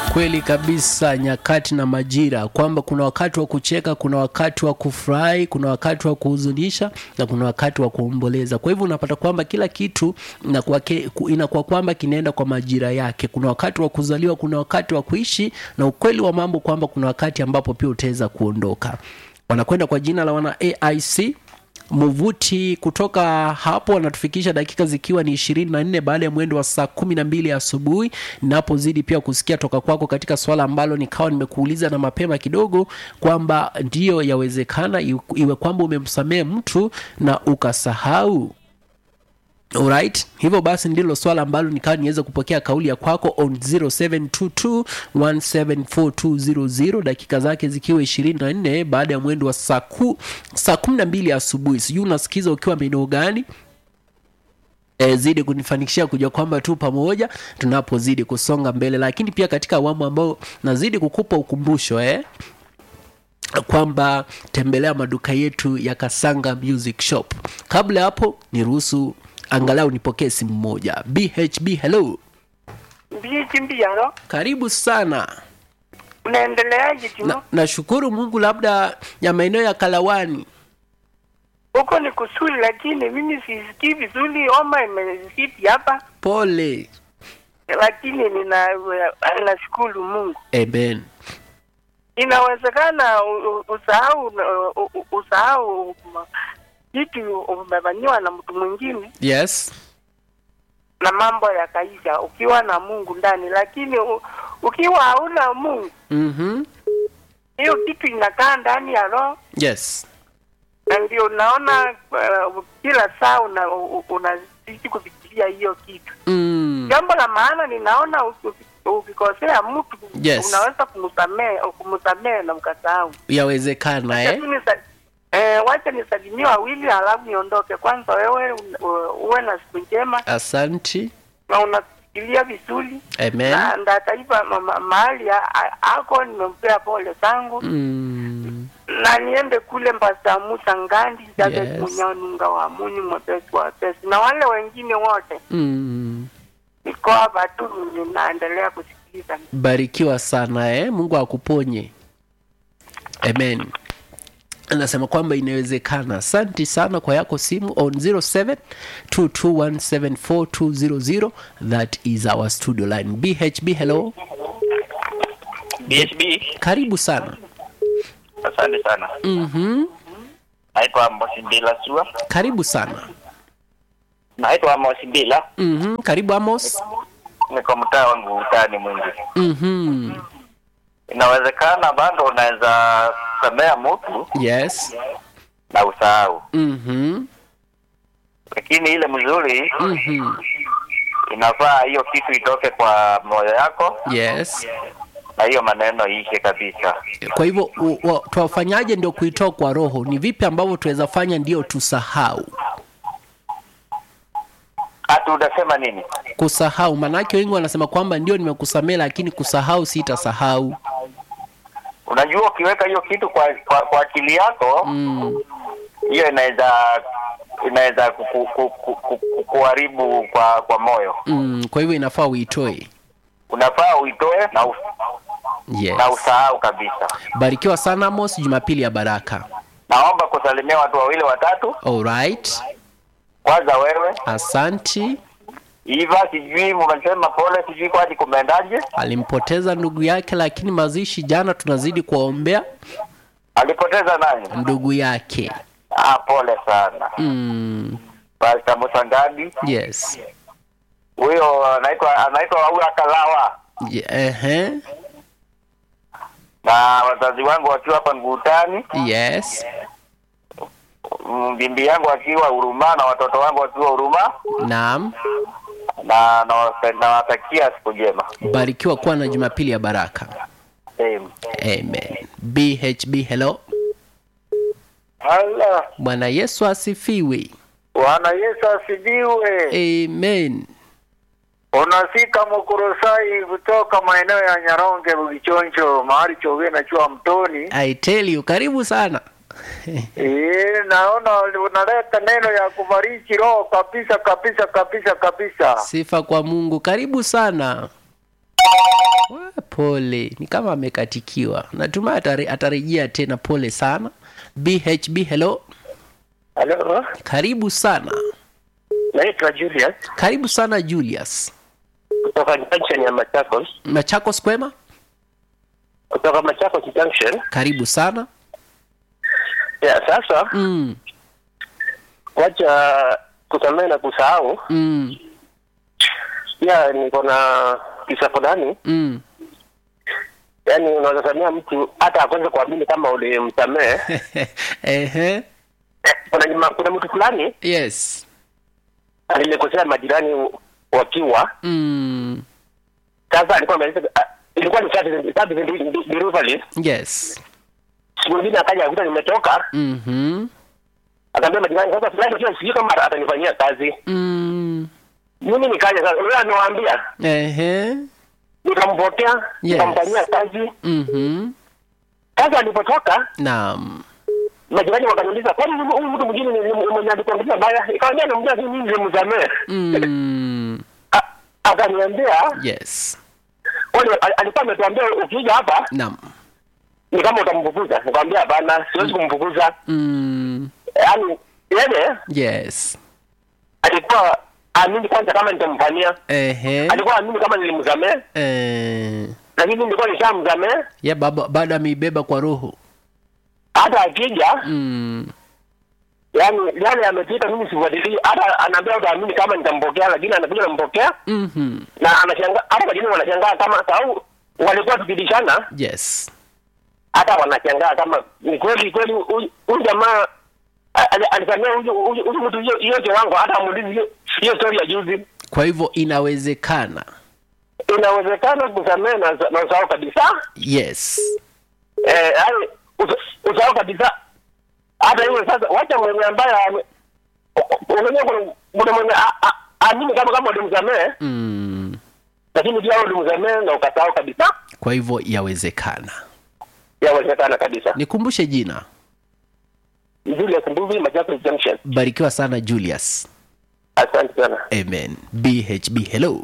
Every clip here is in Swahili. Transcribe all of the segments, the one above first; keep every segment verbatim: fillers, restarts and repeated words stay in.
Kweli kabisa, nyakati na majira, kwamba kuna wakati wa kucheka, kuna wakati wa kufurahi, kuna wakati wa kuhuzunisha na kuna wakati wa kuomboleza. Kwa hivyo unapata kwamba kila kitu inakuwa inakuwa kwamba kinaenda kwa majira yake. Kuna wakati wa kuzaliwa, kuna wakati wa kuishi, na ukweli wa mambo kwamba kuna wakati ambapo pia utaweza kuondoka. Wanakwenda kwa jina la wana A I C Muvuti. Kutoka hapo wanatufikisha dakika zikiwa ni ishirini na nne baada ya mwendo wa saa kumi na mbili asubuhi. Ninapozidi pia kusikia toka kwako katika swala ambalo nikawa nimekuuliza na mapema kidogo, kwamba ndio yawezekana iwe kwamba umemsamehe mtu na ukasahau. Alright, hivyo basi ndilo swala ambalo nikawa niweza kupokea kauli ya kwako on zero seven two two one seven four two zero zero, dakika zake zikiwa ishirini na nne baada ya mwendo wa saa ku, saa kumi na mbili asubuhi. Sijui unasikiza ukiwa maeneo gani? E, zidi kunifanikishia kujua kwamba tu pamoja tunapozidi kusonga mbele, lakini pia katika awamu ambao nazidi kukupa ukumbusho eh kwamba tembelea maduka yetu ya Kasanga Music Shop. Kabla hapo niruhusu angalau nipokee simu moja. B H B, hello. B H B, hello. Karibu sana. Unaendeleaje tu? Na, nashukuru Mungu, labda ya maeneo ya Kalawani. Huko ni kusuli lakini mimi sisikii vizuri, homa imezidi hapa. Pole. Lakini nina nashukuru Mungu. Amen. Inawezekana usahau usahau kitu umefanywa na mtu mwingine. Yes. Na mambo yakaisha ukiwa na Mungu ndani, lakini u, ukiwa hauna Mungu, Mhm. hiyo kitu inakaa ndani ya roho. Yes. Na ndio unaona uh, kila saa una unazidi kufikiria hiyo kitu. Mm. Jambo la maana ninaona ukikosea mtu, yes, unaweza kumsamehe kumsamehe na ukasahau. Yawezekana eh? Eh, wacha nisalimie wawili alafu niondoke. Kwanza wewe uwe na siku njema. Asante. Na unafikiria vizuri. Amen. Na ndataifa ma, mahali hako nimempea pole zangu. Mm. Na niende kule Mbasa Musa Ngandi jaje, yes, Munyanunga wa Muni mwepesi wa pesi na wale wengine wote. Mm. Niko hapa tu ninaendelea kusikiliza. Barikiwa sana eh, Mungu akuponye. Amen. Anasema kwamba inawezekana. Asante sana kwa yako simu on zero seven two two one seven four two zero zero. That is our studio line. B H B, hello. B H B, karibu sana. Asante sana. Mhm. Naitwa Amos Bila Sua. Karibu sana. Naitwa Amos Bila. Mhm. Karibu Amos. Niko mtaa wangu utani mwingi. Mhm. Inawezekana bado unaweza kusamea mtu. Yes. Na usahau. Mhm. Lakini ile mzuri, Mhm, inafaa hiyo kitu itoke kwa moyo yako. yes. Na hiyo maneno iishe kabisa. Kwa hivyo tuwafanyaje ndio kuitoa kwa roho? Ni vipi ambavyo tuweza fanya ndio tusahau? Hata unasema nini? Kusahau, manake wengi wanasema kwamba ndio nimekusamea lakini kusahau sitasahau. Unajua ukiweka hiyo kitu kwa kwa, kwa akili yako, mm. hiyo inaweza inaweza kuharibu kwa kwa moyo. Mm, kwa hivyo inafaa uitoe. Unafaa uitoe na u... yes, na usahau kabisa. Barikiwa sana Amos, Jumapili ya baraka. Naomba kusalimia watu wawili watatu. All right. Kwanza wewe. Asanti. Iva, sijui mmesema pole, sijui kwa aje kumeendaje? Alimpoteza ndugu yake, lakini mazishi jana tunazidi kuombea. Alipoteza nani? Ndugu yake. Ah, pole sana. Mm. Pastor Musangadi. Yes. Huyo anaitwa anaitwa huyo Akalawa. Yeah, eh. Na wazazi wangu wakiwa hapa Ngutani. Yes. Bibi yangu akiwa Huruma na watoto wangu wakiwa Huruma. Naam. Na nawatakia siku njema. Barikiwa kuwa na Jumapili ya baraka. Amen. Amen. B H B, hello. Allah. Bwana Yesu asifiwe. Bwana Yesu asifiwe. Amen. Unafika Mkurosai kutoka maeneo ya Nyaronge Bugichoncho, mahali choge na chua mtoni. I tell you, karibu sana. Eh, naona unaleta neno ya kubariki roho kabisa kabisa kabisa kabisa. Sifa kwa Mungu. Karibu sana. Wa, pole, ni kama amekatikiwa. Natumai atare, atarejea tena. Pole sana. B H B, hello. Hello. Karibu sana. Naitwa Julius. Karibu sana Julius. Kutoka junction ya Machakos. Machakos kwema? Kutoka Machakos junction. Karibu sana. Ya sasa. Mm. Wacha kusamehe na kusahau. Mm. Ya niko na kisa fulani. Mm. Yaani unaweza samea mtu hata akwanza kuamini kama ulimsamehe. Ehe. Kuna kuna mtu fulani. Yes. Alikosea majirani wakiwa. Mm. Sasa alikuwa ameleta ilikuwa ni service service delivery. Yes. Siku nyingine akaja akuta nimetoka. Mhm. Akaambia majirani sasa fulani sio sio kama atanifanyia kazi. Mm. Mimi nikaja sasa yule anawaambia. Ehe. Nikampokea, Yes. nikamfanyia kazi. Mhm. Sasa alipotoka, Naam. majirani wakaniuliza, "Kwani huyu mtu mwingine ni mwenye alikuambia baya?" Nikamwambia namjua mimi nilimsamea. Mm. Akaniambia, Yes. "Kwani alikuwa ametuambia ukija hapa Naam. ni kama utamfukuza." Nikamwambia, "Hapana, siwezi kumfukuza." Mm. Yaani yeye Yes. alikuwa amini kwanza kama nitamfanyia. Ehe. Alikuwa amini kama nilimsamea. Eh. Lakini nilikuwa nishamsamea. Ya baba baada ameibeba kwa roho. Hata akija, Mm. yaani yale amepita mimi sifuatilii. Hata anaambia utaamini kama nitampokea, lakini anakuja nampokea. Mhm. Na anashangaa, hata majini wanashangaa kama sababu walikuwa tukibishana, Yes. hata wanashangaa kama ni kweli kweli huyu jamaa alisamea huyu huyu mtu hiyo hiyo kiwango, hata amuulizi hiyo hiyo story ya juzi. Kwa hivyo inawezekana. Inawezekana kusamea na na usahau kabisa. Yes. Eh, yani usahau kabisa. Hata yule sasa wacha mwenye ambaye unajua kuna mwenye amini kama kama ulimsamee. Mm. Lakini pia ulimsamee na ukasahau kabisa. Kwa hivyo yawezekana. Yawezekana kabisa. Nikumbushe jina. Julius Mbuvi, Machakos Junction. Barikiwa sana Julius. Asante sana. Amen. B H B, hello.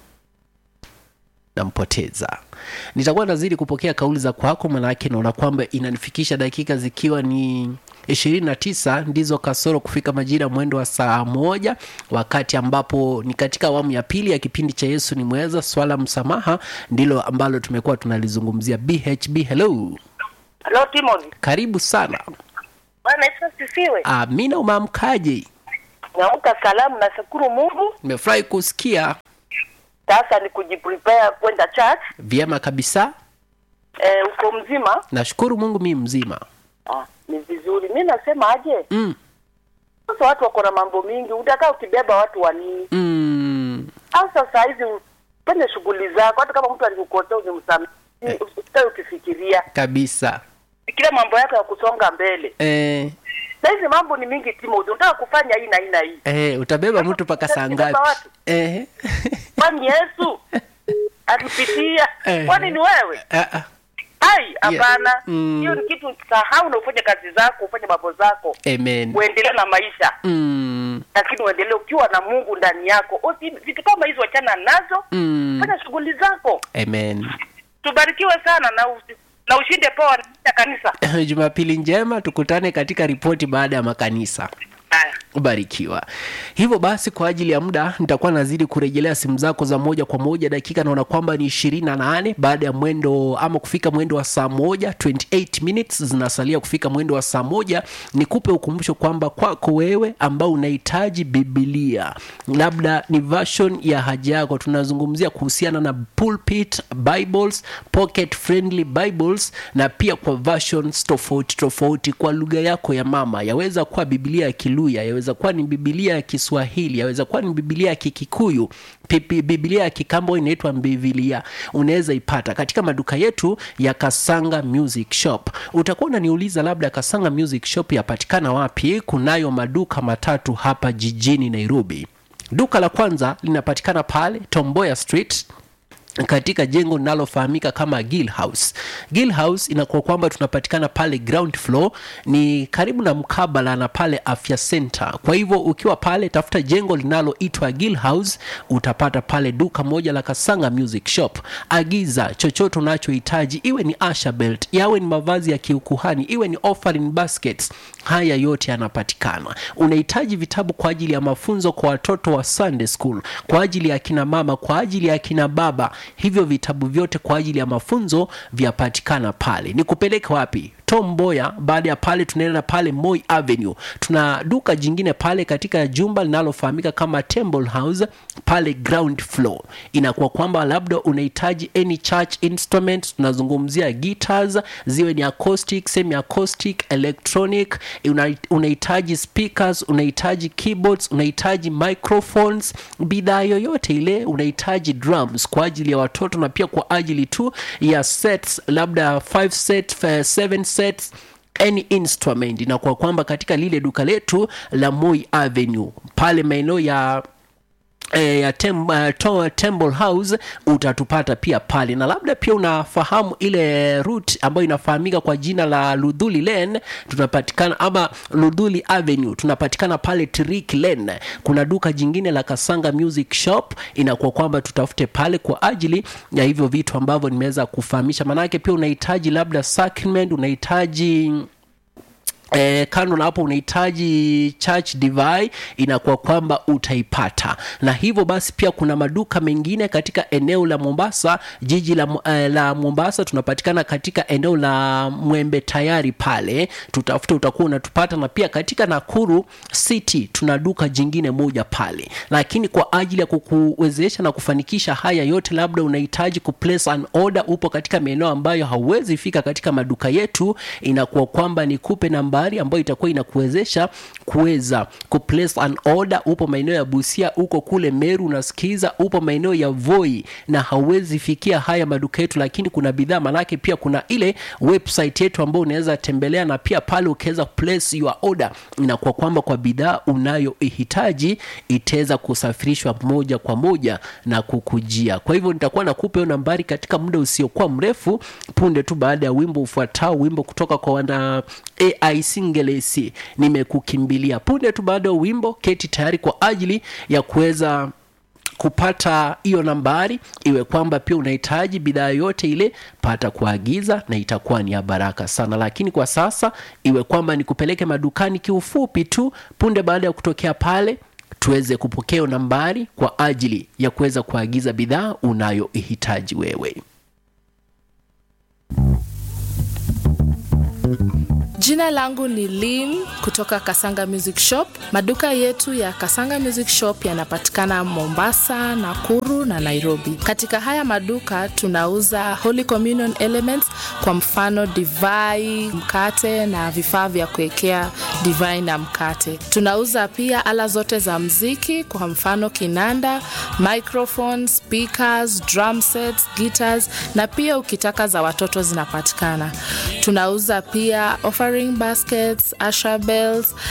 Nampoteza. Nitakuwa nazidi kupokea kauli za kwako, maana yake naona kwamba inanifikisha dakika zikiwa ni ishirini na tisa ndizo kasoro kufika majira mwendo wa saa moja, wakati ambapo ni katika awamu ya pili ya kipindi cha Yesu ni Mweza. Swala msamaha ndilo ambalo tumekuwa tunalizungumzia. B H B, hello. Hello Timothy. Karibu sana. Bwana Yesu asifiwe. Amina, umeamkaje? Naamka salamu na shukuru Mungu. Nimefurahi kusikia. Sasa ni kujiprepare kwenda church. Vyema kabisa. Eh, uko mzima? Nashukuru Mungu mimi mzima. Ah, ni vizuri. Mimi nasema aje? Mm. Sasa watu wako na mambo mingi. Utakaa ukibeba watu wa nini? Mm. Sasa saa hizi pende shughuli zako. Hata kama mtu alikukosea usimsamehe. Eh. Usikae ukifikiria. Kabisa. Fikiria mambo yako ya kusonga mbele. Eh. Sasa hizi mambo ni mingi Timothy. Unataka kufanya hii na hii na hii. Eh, utabeba mtu paka saa ngapi? Eh. Kwani Yesu alipitia? Eh. Kwani ni wewe? Ah ah. Ai, hapana. Yeah. Mm. Hiyo ni kitu sahau na ufanye kazi zako, ufanye mambo zako. Amen. Uendelee na maisha. Mm. Lakini uendelee ukiwa na Mungu ndani yako. Usi vitu kama hizo achana nazo. Mm. Fanya shughuli zako. Amen. Tubarikiwe sana na usi, na ushinde poa na kanisa. Jumapili njema, tukutane katika ripoti baada ya makanisa. Haya. Ubarikiwa. Hivyo basi kwa ajili ya muda nitakuwa nazidi kurejelea simu zako za moja kwa moja. Dakika naona kwamba ni ishirini na nane baada ya mwendo ama kufika mwendo wa saa moja, twenty-eight minutes zinasalia kufika mwendo wa saa moja. Nikupe ukumbusho kwamba kwako wewe ambao unahitaji Biblia, labda ni version ya haja yako, tunazungumzia kuhusiana na pulpit Bibles, pocket friendly Bibles, na pia kwa versions tofauti tofauti kwa lugha yako ya mama. Yaweza kuwa Biblia ya Kiluya, yaweza kuwa ni Biblia ya Kiswahili, yaweza kuwa ni Biblia ya Kikikuyu, Pipi, Biblia ya Kikambo inaitwa Biblia. Unaweza ipata katika maduka yetu ya Kasanga Music Shop. Utakuwa unaniuliza labda Kasanga Music Shop yapatikana wapi? Kunayo maduka matatu hapa jijini Nairobi. Duka la kwanza linapatikana pale Tomboya Street, katika jengo linalofahamika kama Gill House. Gill House inakuwa kwamba tunapatikana pale ground floor, ni karibu na mkabala na pale Afya Center. Kwa hivyo ukiwa pale tafuta jengo linaloitwa Gill House, utapata pale duka moja la Kasanga Music Shop. Agiza chochote unachohitaji, iwe ni Asha belt, yawe ni mavazi ya kiukuhani, iwe ni offering baskets, haya yote yanapatikana. Unahitaji vitabu kwa ajili ya mafunzo kwa watoto wa Sunday school, kwa ajili ya kina mama, kwa ajili ya kina baba, hivyo vitabu vyote kwa ajili ya mafunzo vyapatikana pale. Nikupeleke wapi? Tom Mboya. Baada ya pale tunaenda pale Moi Avenue. Tuna duka jingine pale katika jumba linalofahamika kama Temple House pale ground floor. Inakuwa kwamba labda unahitaji any church instruments, tunazungumzia guitars, ziwe ni acoustic, semi acoustic, electronic, unahitaji speakers, unahitaji keyboards, unahitaji microphones, bidhaa yoyote ile, unahitaji drums kwa ajili ya watoto na pia kwa ajili tu ya sets, labda five sets, seven sets, any instrument. Na kwa kwamba katika lile duka letu la Moi Avenue pale maeneo ya E, ya tem, uh, Temple House utatupata pia pale. Na labda pia unafahamu ile route ambayo inafahamika kwa jina la Ludhuli Lane, tunapatikana ama Ludhuli Avenue, tunapatikana pale Trick Lane. Kuna duka jingine la Kasanga Music Shop, inakuwa kwamba tutafute pale kwa ajili ya hivyo vitu ambavyo nimeweza kufahamisha. Manake pia unahitaji labda sacrament, unahitaji Eh, kando na hapo unahitaji church divai, inakuwa kwamba utaipata. Na hivyo basi pia kuna maduka mengine katika eneo la Mombasa, jiji la, eh, la Mombasa, tunapatikana katika eneo la Mwembe Tayari pale, tutafuta utakuwa unatupata. Na pia katika Nakuru City tuna duka jingine moja pale. Lakini kwa ajili ya kukuwezesha na kufanikisha haya yote, labda unahitaji kuplace an order, upo katika maeneo ambayo hauwezi fika katika maduka yetu, inakuwa kwamba nikupe namba ambayo itakuwa inakuwezesha kuweza kuplace an order. Upo maeneo ya Busia, uko kule Meru unasikiza, upo maeneo ya Voi na hauwezi fikia haya maduka yetu, lakini kuna bidhaa. Manake pia kuna ile website yetu ambayo unaweza tembelea, na pia pale ukaweza place your order, inakuwa kwamba kwa bidhaa unayoihitaji itaweza kusafirishwa moja kwa moja na kukujia. Kwa hivyo nitakuwa nakupa hiyo nambari katika muda usiokuwa mrefu, punde tu baada ya wimbo ufuatao, wimbo kutoka kwa wana A I Singelesi, nimekukimbilia. Punde tu baada ya wimbo, keti tayari kwa ajili ya kuweza kupata hiyo nambari, iwe kwamba pia unahitaji bidhaa yote ile, pata kuagiza na itakuwa ni ya baraka sana. Lakini kwa sasa iwe kwamba nikupeleke madukani kiufupi tu, punde baada ya kutokea pale tuweze kupokea nambari kwa ajili ya kuweza kuagiza bidhaa unayoihitaji wewe. Jina langu ni Lim kutoka Kasanga Music Shop. Maduka yetu ya Kasanga Music Shop yanapatikana Mombasa, Nakuru na Nairobi. Katika haya maduka tunauza Holy Communion elements, kwa mfano divai, mkate na vifaa vya kuwekea divai na mkate. Tunauza pia ala zote za muziki, kwa mfano kinanda, microphones, speakers, drum sets, guitars, na pia ukitaka za watoto zinapatikana. Tunauza pia offering baskets, Asha belts